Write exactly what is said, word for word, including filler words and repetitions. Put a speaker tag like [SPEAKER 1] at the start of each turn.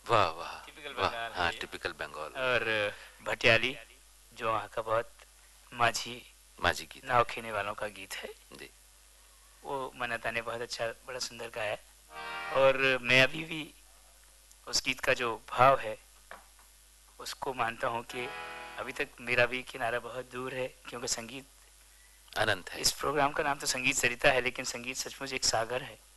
[SPEAKER 1] वाह वाह
[SPEAKER 2] टिपिकल
[SPEAKER 1] वाह,
[SPEAKER 2] बंगाल है
[SPEAKER 1] हाँ
[SPEAKER 2] ये।
[SPEAKER 1] टिपिकल बंगाल।
[SPEAKER 2] और भटियाली, जो वहाँ का बहुत माझी
[SPEAKER 1] माझी गीत
[SPEAKER 2] नाव
[SPEAKER 1] है
[SPEAKER 2] खेने वालों का गीत है,
[SPEAKER 1] जी।
[SPEAKER 2] वो मन्नता ने बहुत अच्छा, बड़ा सुंदर गाया। और मैं अभी भी उस गीत का जो भाव है उसको मानता हूँ कि अभी तक मेरा भी किनारा बहुत दूर है, क्योंकि संगीत,
[SPEAKER 1] अनंत है।
[SPEAKER 2] इस प्रोग्राम का नाम तो संगीत सरिता है, लेकिन संगीत सचमुच एक सागर है।